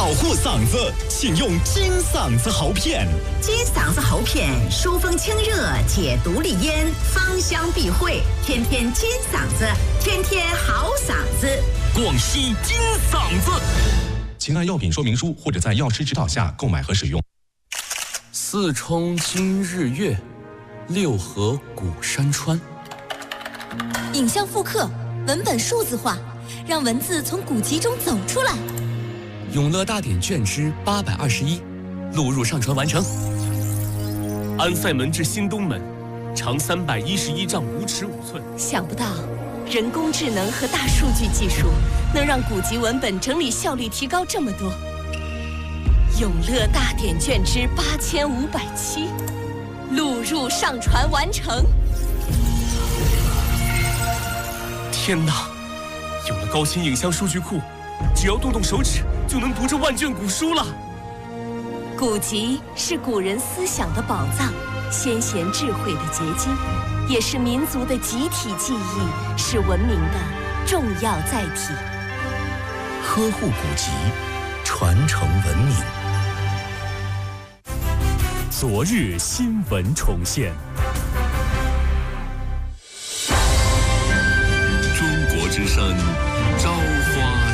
护嗓子，请用金嗓子喉片。 金嗓子喉片疏风清热，解毒利咽，芳香避秽，天天金嗓子，天天好嗓子。 广西金嗓子，请按药品说明书或者在药师指导下购买和使用。 四冲今日月，六合古山川。 影像复刻，文本数字化，让文字从古籍中走出来。 永乐大典卷之821，录入上传完成。安塞门至新东门，长311丈5尺5寸。 想不到，人工智能和大数据技术能让古籍文本整理效率提高这么多。永乐大典卷之8507，录入上传完成。 天哪！有了高清影像数据库，只要动动手指就能读这万卷古书了。 古籍是古人思想的宝藏，先贤智慧的结晶，也是民族的集体记忆，是文明的重要载体。 呵护古籍，传承文明。 昨日新闻重现。 中国之声，朝花